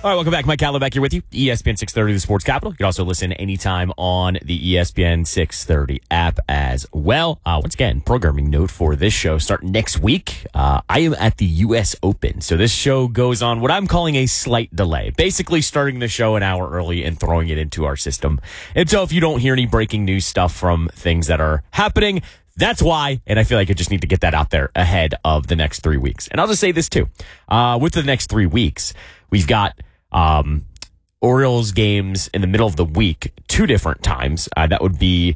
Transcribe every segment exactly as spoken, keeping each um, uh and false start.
All right, welcome back. Mike Callow back here with you. E S P N six thirty, the Sports Capital. You can also listen anytime on the E S P N six thirty app as well. Uh, once again, programming note for this show starting next week. Uh, I am at the U S Open. So this show goes on what I'm calling a slight delay. Basically starting the show an hour early and throwing it into our system. And so if you don't hear any breaking news stuff from things that are happening, that's why, and I feel like I just need to get that out there ahead of the next three weeks. And I'll just say this too. Uh, with the next three weeks, we've got um, Orioles games in the middle of the week, two different times. Uh, that would be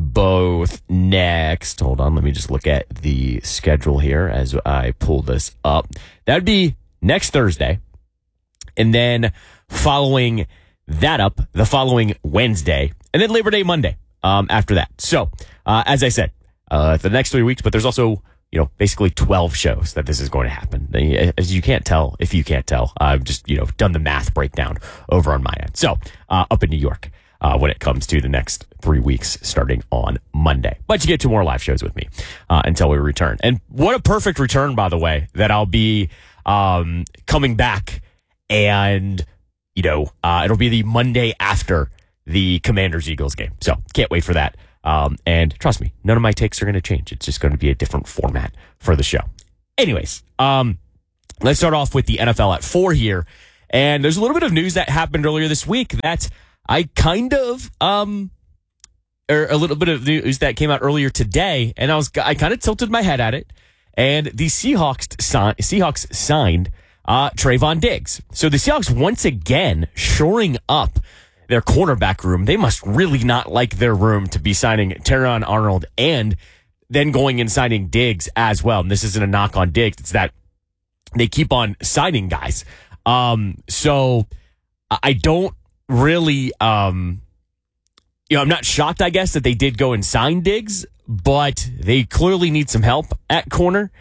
both next. Hold on, let me just look at the schedule here as I pull this up. That would be next Thursday. And then following that up, the following Wednesday, and then Labor Day Monday um, after that. So, uh, as I said, Uh, for the next three weeks, but there's also, you know, basically twelve shows that this is going to happen. As you can't tell, if you can't tell, I've just, you know, done the math breakdown over on my end. So, uh, up in New York, uh, when it comes to the next three weeks starting on Monday. But you get two more live shows with me, uh, until we return. And what a perfect return, by the way, that I'll be, um, coming back and, you know, uh, it'll be the Monday after the Commanders-Eagles game. So, can't wait for that. Um, and trust me, none of my takes are going to change. It's just going to be a different format for the show. Anyways, um, let's start off with the N F L at four here. And there's a little bit of news that happened earlier this week that I kind of, um, or a little bit of news that came out earlier today. And I was, I kind of tilted my head at it. And the Seahawks, Seahawks signed, uh, Trayvon Diggs. So the Seahawks once again shoring up their cornerback room. They must really not like their room to be signing Terron Arnold and then going and signing Diggs as well. And this isn't a knock on Diggs. It's that they keep on signing guys. Um, so I don't really, um, you know, I'm not shocked, I guess, that they did go and sign Diggs, but they clearly need some help at corner.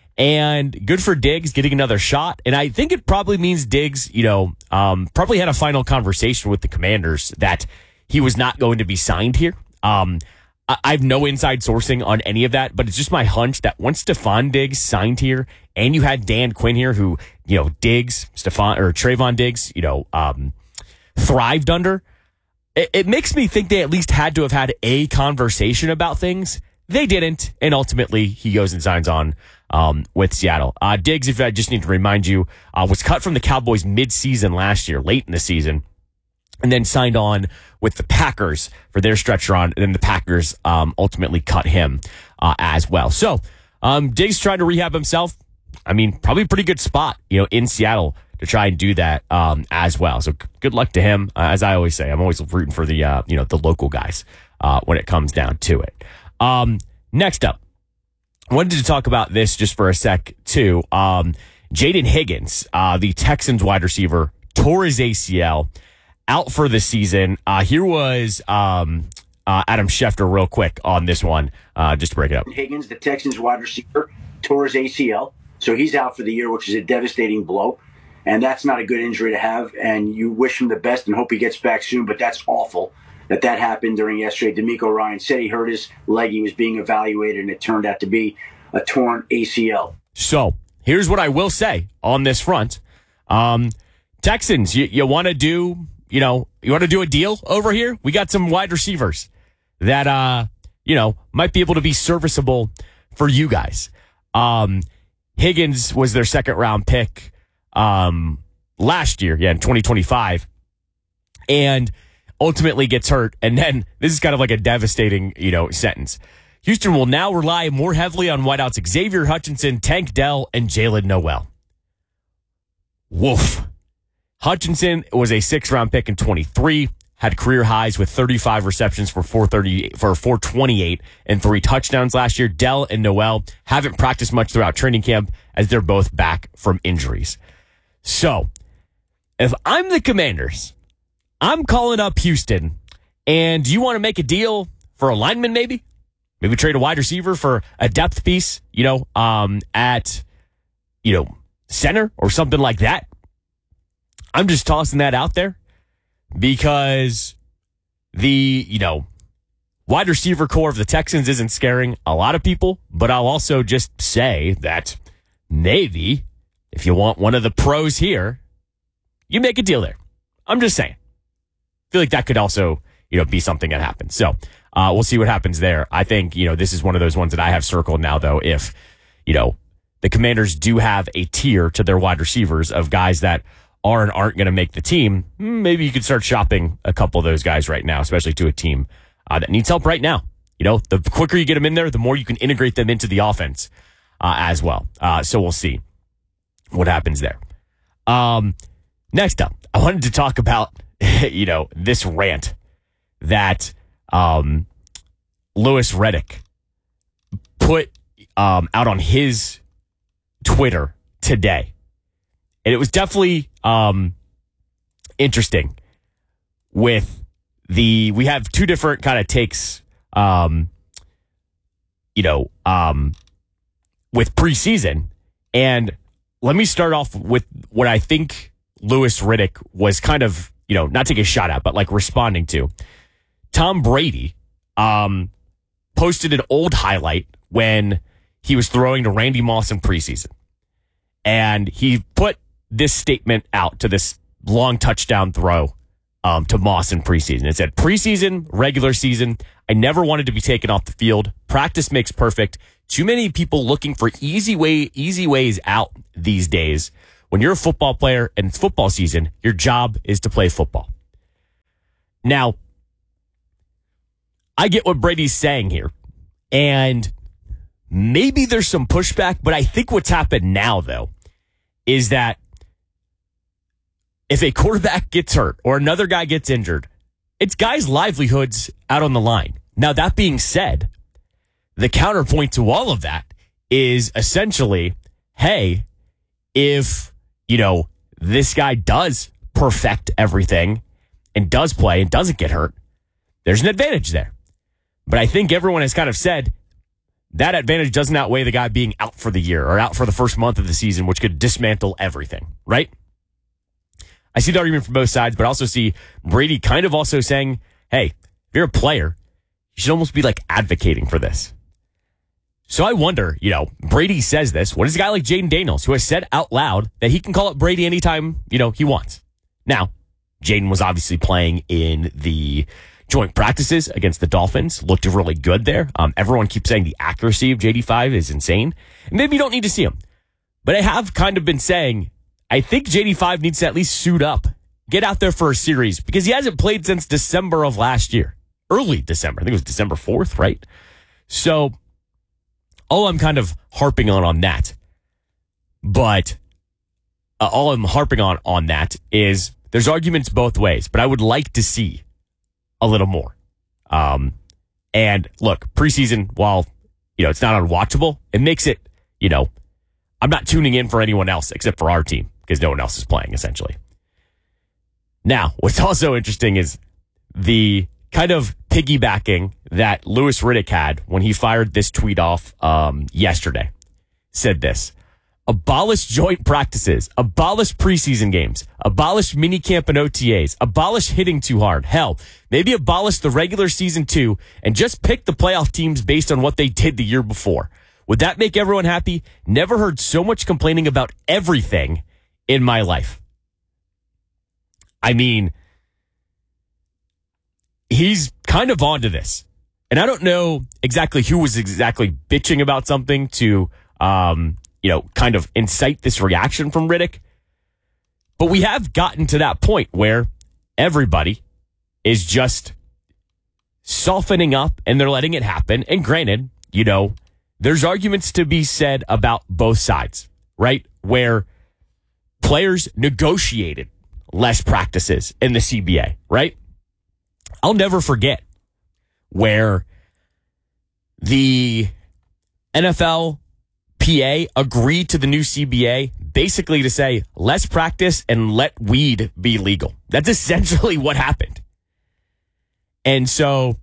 And good for Diggs getting another shot. And I think it probably means Diggs, you know, um, probably had a final conversation with the Commanders that he was not going to be signed here. Um, I, I have no inside sourcing on any of that, but it's just my hunch that once Stephon Diggs signed here and you had Dan Quinn here who, you know, Diggs, Stephon or Trayvon Diggs, you know, um, thrived under, it, it makes me think they at least had to have had a conversation about things. They didn't. And ultimately he goes and signs on Um, with Seattle. Uh, Diggs, if I just need to remind you, uh, was cut from the Cowboys mid-season last year, late in the season, and then signed on with the Packers for their stretch run, and then the Packers um, ultimately cut him uh, as well. So, um, Diggs trying to rehab himself. I mean, probably a pretty good spot, you know, in Seattle to try and do that um, as well. So, g- good luck to him. Uh, as I always say, I'm always rooting for the, uh, you know, the local guys uh, when it comes down to it. Um, next up. Wanted to talk about this just for a sec, too. Um, Jaden Higgins, uh, the Texans wide receiver, tore his A C L, out for the season. Uh, here was um, uh, Adam Schefter real quick on this one, uh, just to break it up. Higgins, the Texans wide receiver, tore his A C L. So he's out for the year, which is a devastating blow. And that's not a good injury to have. And you wish him the best and hope he gets back soon. But that's awful that that happened during yesterday. D'Amico Ryan said he hurt his leg. He was being evaluated, and it turned out to be a torn A C L. So here's what I will say on this front. Um, Texans, you, you want to do, you know, you want to do a deal over here? We got some wide receivers that, uh, you know, might be able to be serviceable for you guys. Um, Higgins was their second round pick, um, last year. Yeah. In twenty twenty-five. And ultimately gets hurt. And then this is kind of like a devastating, you know, sentence. Houston will now rely more heavily on wideouts Xavier Hutchinson, Tank Dell, and Jalen Noel. Woof. Hutchinson was a sixth-round pick in twenty-three, had career highs with thirty-five receptions for four thirty for four twenty-eight and three touchdowns last year. Dell and Noel haven't practiced much throughout training camp as they're both back from injuries. So, if I'm the Commanders, I'm calling up Houston, and you want to make a deal for a lineman maybe? Maybe trade a wide receiver for a depth piece, you know, um, at, you know, center or something like that. I'm just tossing that out there because the, you know, wide receiver core of the Texans isn't scaring a lot of people, but I'll also just say that maybe if you want one of the pros here, You make a deal there. I'm just saying. I feel like that could also, you know, be something that happens. So uh, we'll see what happens there. I think, you know, this is one of those ones that I have circled now, though, if, you know, the Commanders do have a tier to their wide receivers of guys that are and aren't going to make the team, maybe you could start shopping a couple of those guys right now, especially to a team uh, that needs help right now. You know, the quicker you get them in there, the more you can integrate them into the offense uh, as well. Uh, so we'll see what happens there. Um, next up, I wanted to talk about, you know, this rant that um, Louis Riddick put um, out on his Twitter today. And it was definitely um, interesting with the, we have two different kind of takes, um, you know, um, with preseason. And let me start off with what I think Louis Riddick was kind of, you know, not taking a shot at, but like responding to. Tom Brady um, posted an old highlight when he was throwing to Randy Moss in preseason. And he put this statement out to this long touchdown throw um, to Moss in preseason. It said, preseason, regular season, I never wanted to be taken off the field. Practice makes perfect. Too many people looking for easy way, easy ways out these days. When you're a football player and it's football season, your job is to play football. Now, I get what Brady's saying here. And maybe there's some pushback, but I think what's happened now, though, is that if a quarterback gets hurt or another guy gets injured, it's guys' livelihoods out on the line. Now, that being said, the counterpoint to all of that is essentially, hey, if, you know, this guy does perfect everything and does play and doesn't get hurt, there's an advantage there. But I think everyone has kind of said that advantage doesn't outweigh the guy being out for the year or out for the first month of the season, which could dismantle everything, right? I see the argument from both sides, but I also see Brady kind of also saying, hey, if you're a player, you should almost be like advocating for this. So I wonder, you know, Brady says this. What is a guy like Jaden Daniels, who has said out loud that he can call up Brady anytime, you know, he wants? Now, Jaden was obviously playing in the joint practices against the Dolphins. Looked really good there. Um, everyone keeps saying the accuracy of J D five is insane. And maybe you don't need to see him. But I have kind of been saying, I think J D five needs to at least suit up, get out there for a series, because he hasn't played since December of last year. Early December. I think it was December fourth, right? So all I'm kind of harping on on that, but uh, all I'm harping on on that is there's arguments both ways, but I would like to see a little more. Um, and look, preseason, while, you know, it's not unwatchable, it makes it, you know, I'm not tuning in for anyone else except for our team because no one else is playing, essentially. Now, what's also interesting is the kind of piggybacking that Louis Riddick had when he fired this tweet off um, yesterday. Said this: abolish joint practices, abolish preseason games, abolish minicamp and O T As, abolish hitting too hard. Hell, maybe abolish the regular season too and just pick the playoff teams based on what they did the year before. Would that make everyone happy? Never heard so much complaining about everything in my life. I mean, he's kind of onto this. And I don't know exactly who was exactly bitching about something to, um, you know, kind of incite this reaction from Riddick. But we have gotten to that point where everybody is just softening up and they're letting it happen. And granted, you know, there's arguments to be said about both sides, right? Where players negotiated less practices in the C B A, right? I'll never forget where the N F L P A agreed to the new C B A basically to say less practice and let weed be legal. That's essentially what happened. And so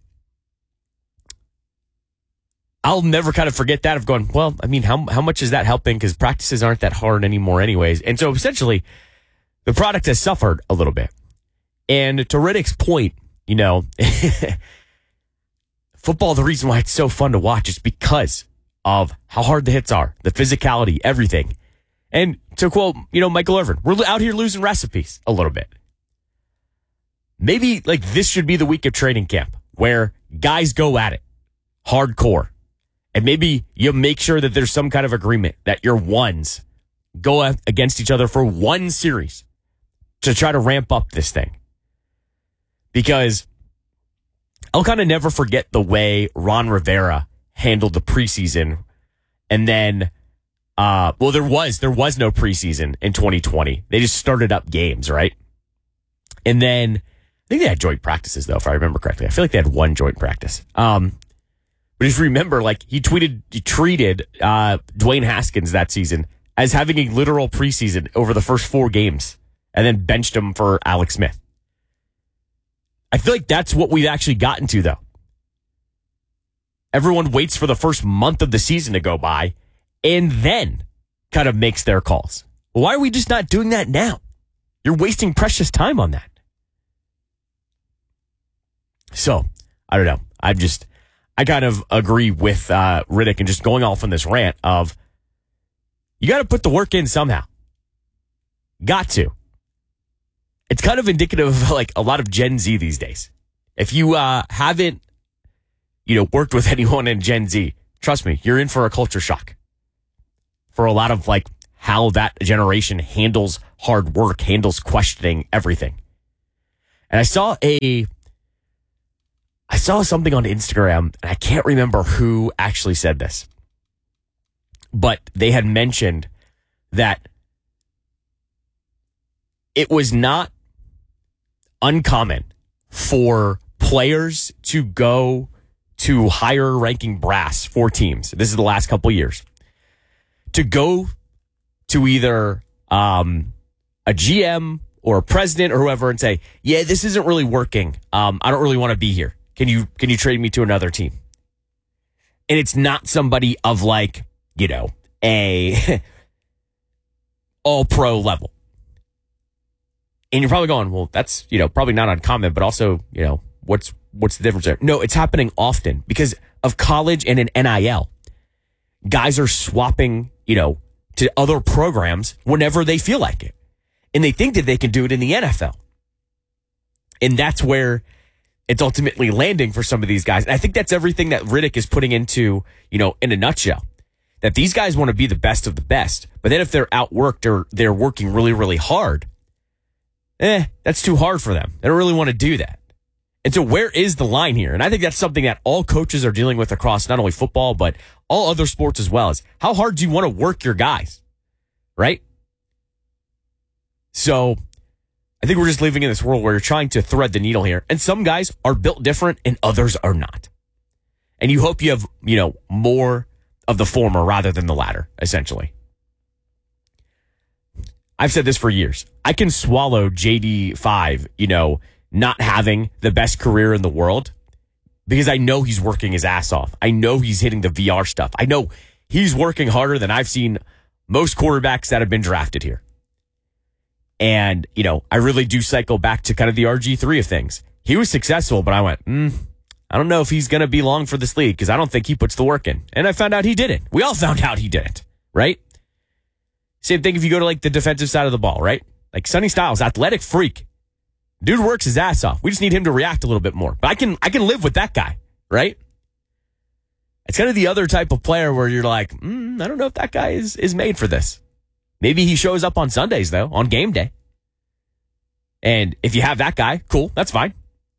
I'll never kind of forget that of going, well, I mean, how how much is that helping? Because practices aren't that hard anymore anyways. And so essentially the product has suffered a little bit. And to Riddick's point, you know, football, the reason why it's so fun to watch is because of how hard the hits are, the physicality, everything. And to quote, you know, Michael Irvin, we're out here losing recipes a little bit. Maybe like this should be the week of training camp where guys go at it hardcore. And maybe you make sure that there's some kind of agreement that your ones go against each other for one series to try to ramp up this thing. Because I'll kind of never forget the way Ron Rivera handled the preseason. And then, uh, well, there was, there was no preseason in twenty twenty. They just started up games, right? And then I think they had joint practices, though, if I remember correctly. I feel like they had one joint practice. Um, but just remember, like, he tweeted, he treated uh, Dwayne Haskins that season as having a literal preseason over the first four games and then benched him for Alex Smith. I feel like that's what we've actually gotten to, though. Everyone waits for the first month of the season to go by and then kind of makes their calls. Why are we just not doing that now? You're wasting precious time on that. So, I don't know. I'm just, I kind of agree with uh, Riddick and just going off on this rant of you got to put the work in somehow. Got to. It's kind of indicative of like a lot of Gen Z these days. If you uh, haven't, you know, worked with anyone in Gen Z, trust me, you're in for a culture shock. For a lot of like how that generation handles hard work, handles questioning everything. And I saw a, I saw something on Instagram, and I can't remember who actually said this, but they had mentioned that it was not uncommon for players to go to higher ranking brass for teams. This is the last couple of years. To go to either um, a G M or a president or whoever and say, yeah, this isn't really working. Um, I don't really want to be here. Can you can you trade me to another team? And it's not somebody of like, you know, a all pro level. And you're probably going, well, that's, you know, probably not uncommon, but also, you know, what's what's the difference there? No, it's happening often because of college and an N I L. Guys are swapping, you know, to other programs whenever they feel like it. And they think that they can do it in the N F L. And that's where it's ultimately landing for some of these guys. And I think that's everything that Riddick is putting into, you know, in a nutshell. That these guys want to be the best of the best. But then if they're outworked or they're working really, really hard, eh, that's too hard for them. They don't really want to do that. And so where is the line here? And I think that's something that all coaches are dealing with across not only football, but all other sports as well. Is how hard do you want to work your guys? Right? So I think we're just living in this world where you're trying to thread the needle here. And some guys are built different and others are not. And you hope you have, you know, more of the former rather than the latter, essentially. I've said this for years. I can swallow J D five, you know, not having the best career in the world because I know he's working his ass off. I know he's hitting the V R stuff. I know he's working harder than I've seen most quarterbacks that have been drafted here. And, you know, I really do cycle back to kind of the R G three of things. He was successful, but I went, hmm, I don't know if he's going to be long for this league because I don't think he puts the work in. And I found out he didn't. We all found out he didn't, right? Same thing if you go to like the defensive side of the ball, right? Like Sonny Styles, athletic freak. Dude works his ass off. We just need him to react a little bit more. But I can I can live with that guy, right? It's kind of the other type of player where you're like, mm, I don't know if that guy is, is made for this. Maybe he shows up on Sundays, though, on game day. And if you have that guy, cool, that's fine.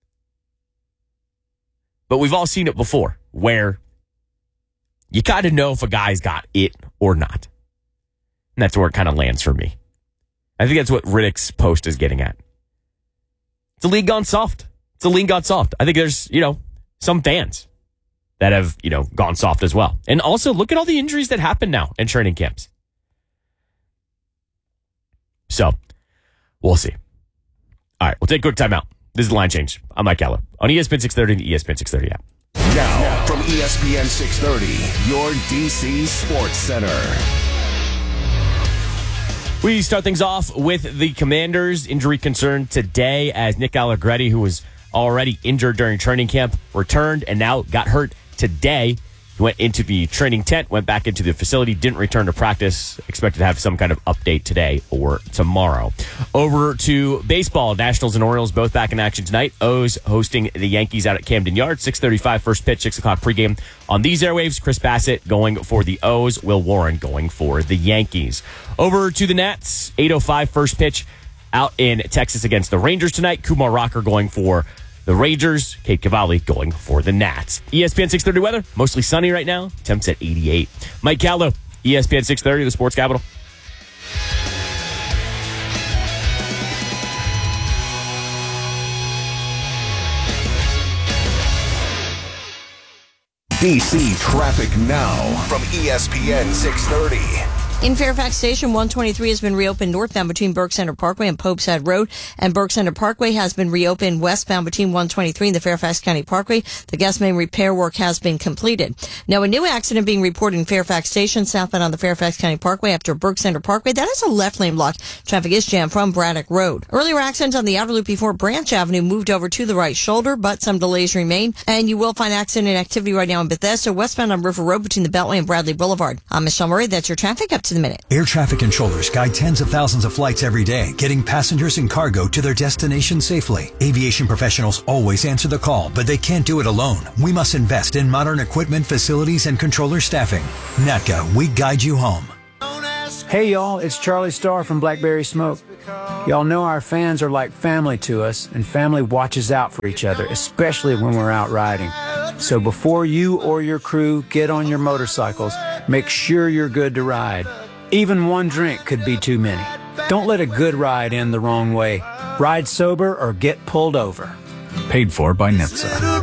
But we've all seen it before, where you kind of know if a guy's got it or not. And that's where it kind of lands for me. I think that's what Riddick's post is getting at. It's a league gone soft. It's a league gone soft. I think there's, you know, some fans that have, you know, gone soft as well. And also, look at all the injuries that happen now in training camps. So, we'll see. All right, we'll take a quick timeout. This is the Line Change. I'm Mike Aller on E S P N six thirty and the E S P N six thirty app. Now, from E S P N six thirty, your D C Sports Center. We start things off with the Commanders' injury concern today as Nick Allegretti, who was already injured during training camp, returned and now got hurt today. He went into the training tent, went back into the facility, didn't return to practice. Expected to have some kind of update today or tomorrow. Over to baseball. Nationals and Orioles both back in action tonight. O's hosting the Yankees out at Camden Yards. six thirty-five first pitch, six o'clock pregame on these airwaves. Chris Bassett going for the O's. Will Warren going for the Yankees. Over to the Nats. eight oh five first pitch out in Texas against the Rangers tonight. Kumar Rocker going for the Rangers. Kate Cavalli going for the Nats. E S P N six thirty weather. Mostly sunny right now. Temps at eighty-eight. Mike Caldo, E S P N six thirty, the Sports Capital. D C traffic now from E S P N six thirty. In Fairfax Station, one twenty-three has been reopened northbound between Burke Center Parkway and Pope's Head Road, and Burke Center Parkway has been reopened westbound between one twenty-three and the Fairfax County Parkway. The gas main repair work has been completed. Now, a new accident being reported in Fairfax Station, southbound on the Fairfax County Parkway after Burke Center Parkway. That is a left lane block. Traffic is jammed from Braddock Road. Earlier accident on the outer loop before Branch Avenue moved over to the right shoulder, but some delays remain, and you will find accident activity right now in Bethesda, westbound on River Road between the Beltway and Bradley Boulevard. I'm Michelle Murray. That's your traffic up to the minute. Air traffic controllers guide tens of thousands of flights every day, getting passengers and cargo to their destination safely. Aviation professionals always answer the call, but they can't do it alone. We must invest in modern equipment, facilities, and controller staffing. NATCA, we guide you home. Hey y'all, it's Charlie Starr from Blackberry Smoke. Y'all know our fans are like family to us, and family watches out for each other, especially when we're out riding. So before you or your crew get on your motorcycles, make sure you're good to ride. Even one drink could be too many. Don't let a good ride end the wrong way. Ride sober or get pulled over. Paid for by N H T S A.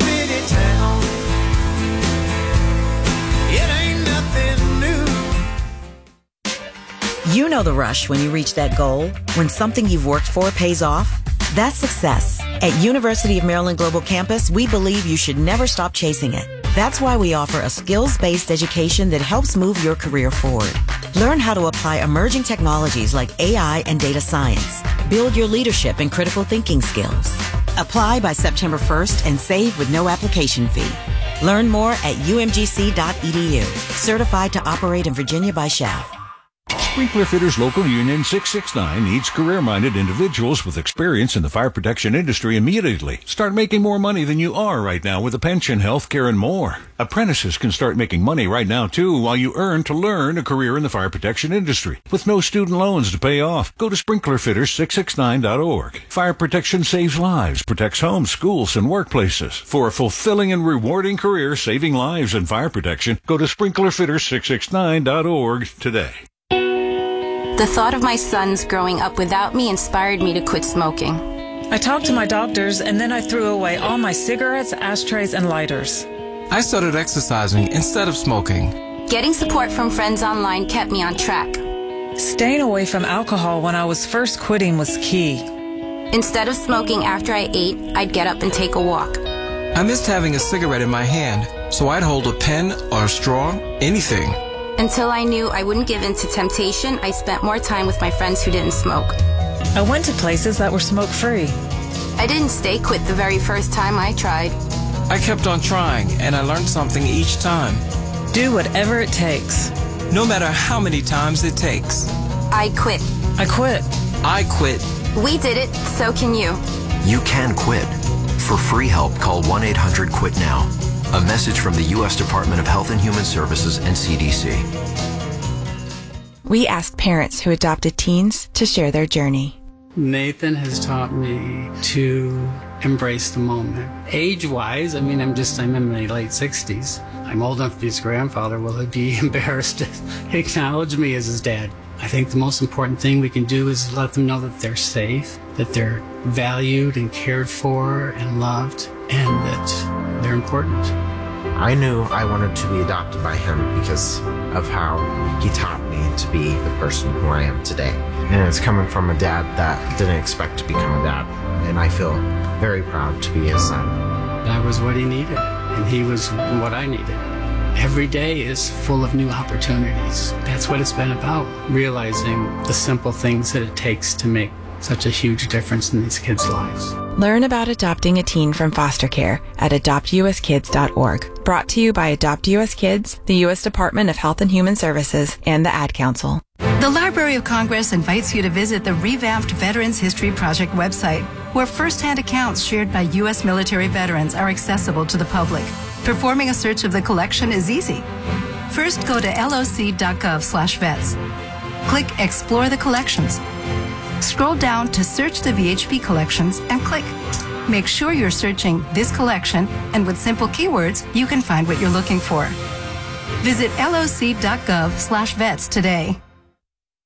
You know the rush when you reach that goal, when something you've worked for pays off. That's success. At University of Maryland Global Campus, we believe you should never stop chasing it. That's why we offer a skills-based education that helps move your career forward. Learn how to apply emerging technologies like A I and data science. Build your leadership and critical thinking skills. Apply by September first and save with no application fee. Learn more at U M G C dot E D U. Certified to operate in Virginia by S H A F. Sprinkler Fitters Local Union six six nine needs career-minded individuals with experience in the fire protection industry immediately. Start making more money than you are right now with a pension, health care, and more. Apprentices can start making money right now, too, while you earn to learn a career in the fire protection industry. With no student loans to pay off, go to sprinkler fitters six six nine dot org. Fire protection saves lives, protects homes, schools, and workplaces. For a fulfilling and rewarding career saving lives in fire protection, go to sprinkler fitters six six nine dot org today. The thought of my sons growing up without me inspired me to quit smoking. I talked to my doctors, and then I threw away all my cigarettes, ashtrays, and lighters. I started exercising instead of smoking. Getting support from friends online kept me on track. Staying away from alcohol when I was first quitting was key. Instead of smoking after I ate, I'd get up and take a walk. I missed having a cigarette in my hand, so I'd hold a pen or a straw, anything. Until I knew I wouldn't give in to temptation, I spent more time with my friends who didn't smoke. I went to places that were smoke-free. I didn't stay quit the very first time I tried. I kept on trying, and I learned something each time. Do whatever it takes. No matter how many times it takes. I quit. I quit. I quit. We did it, so can you. You can quit. For free help, call one eight hundred quit now. A message from the U S Department of Health and Human Services and C D C. We asked parents who adopted teens to share their journey. Nathan has taught me to embrace the moment. Age-wise, I mean, I'm just, I'm in my late sixties. I'm old enough to be his grandfather. Will he be embarrassed to acknowledge me as his dad? I think the most important thing we can do is let them know that they're safe, that they're valued and cared for and loved, and that they're important. I knew I wanted to be adopted by him because of how he taught me to be the person who I am today. And it's coming from a dad that didn't expect to become a dad. And I feel very proud to be his son. I was what he needed, and he was what I needed. Every day is full of new opportunities. That's what it's been about, realizing the simple things that it takes to make such a huge difference in these kids' lives. Learn about adopting a teen from foster care at adopt u s kids dot org. Brought to you by Adopt U S Kids, the U S Department of Health and Human Services, and the Ad Council. The Library of Congress invites you to visit the revamped Veterans History Project website, where firsthand accounts shared by U S military veterans are accessible to the public. Performing a search of the collection is easy. First, go to L O C dot gov slash vets. Click Explore the Collections. Scroll down to Search the V H P Collections and click. Make sure you're searching this collection, and with simple keywords, you can find what you're looking for. Visit L O C dot gov slash vets today.